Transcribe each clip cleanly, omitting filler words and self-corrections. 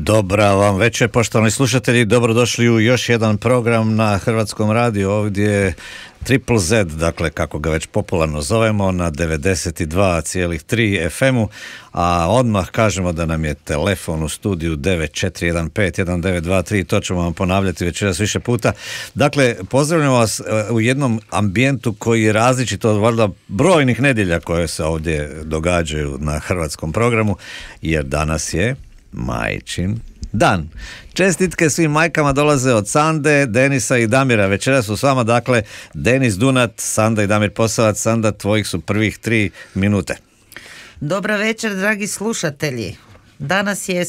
Dobra vam večer, poštovani slušatelji, dobrodošli u još jedan program na Hrvatskom radiju, ovdje Triple Z, dakle kako ga već popularno zovemo, na 92,3 FM-u, a odmah kažemo da nam je telefon u studiju 94151923, to ćemo vam ponavljati večeras više puta. Dakle, pozdravljamo vas u jednom ambijentu koji je različit od valjda brojnih nedjelja koje se ovdje događaju na hrvatskom programu, jer danas je Majčin dan. Čestitke svim majkama dolaze od Sande, Denisa i Damira. Večeras su s vama, dakle, Denis Dunat, Sanda i Damir Posavac. Sanda, tvojih su prvih 3 minute. Dobra večer, dragi slušatelji. Danas je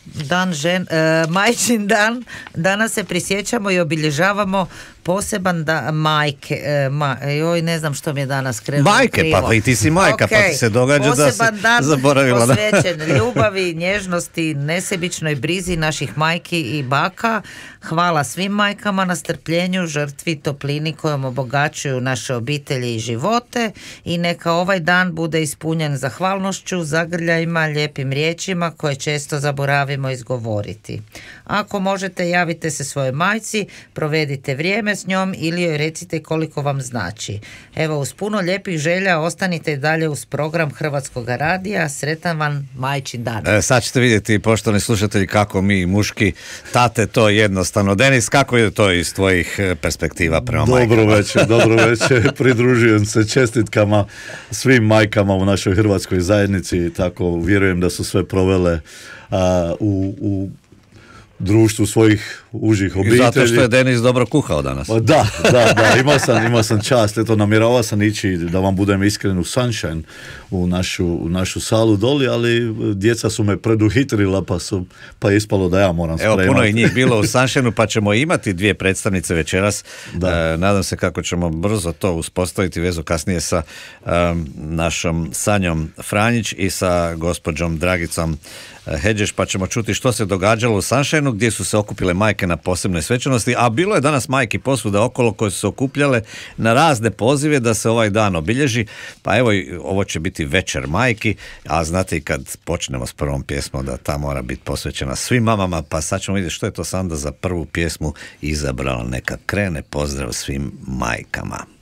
Majčin dan. Danas se prisjećamo i obilježavamo poseban majke. Joj, ne znam što mi je danas krenulo majke, krivo. Pa i ti si majka, okay. Pa ti se događa poseban da si zaboravila. Posvećen ljubavi, nježnosti, nesebičnoj brizi naših majki i baka. Hvala svim majkama na strpljenju, žrtvi, toplini kojom obogaćuju naše obitelji i živote, i neka ovaj dan bude ispunjen zahvalnošću, zagrljajima, lijepim riječima koje često zaboravimo izgovoriti. Ako možete, javite se svojoj majci, provedite vrijeme s njom ili joj recite koliko vam znači. Evo, uz puno lijepih želja ostanite i dalje uz program Hrvatskog radija. Sretan vam Majčin dan. Sad ćete vidjeti, poštovani slušatelji, kako mi muški tate to jednostavno. Denis, kako je to iz tvojih perspektiva prema majkama? Dobro večer, pridružujem se čestitkama svim majkama u našoj hrvatskoj zajednici, tako vjerujem da su sve provele u društvu svojih užih obitelji. I zato što je Denis dobro kuhao danas. Da, imao sam čast. Eto, namjeravao sam ići, da vam budem iskren, u Sunshine, u našu salu doli, ali djeca su me preduhitrila, pa je ispalo da ja moram spremati. Evo, puno je njih bilo u Sunshineu, pa ćemo imati 2 predstavnice večeras. Nadam se kako ćemo brzo to uspostaviti, vezu kasnije sa našom Sanjom Franjić i sa gospođom Dragicom Hedžeš, pa ćemo čuti što se događalo u Sunshineu, gdje su se okupile majke na posebnoj svečanosti, a bilo je danas majki posvuda okolo koje su se okupljale na razne pozive da se ovaj dan obilježi. Pa evo, ovo će biti večer majki, a znate i kad počnemo s prvom pjesmom da ta mora biti posvećena svim mamama, pa sad ćemo vidjeti što je to Sanda za prvu pjesmu izabrala. Neka krene. Pozdrav svim majkama.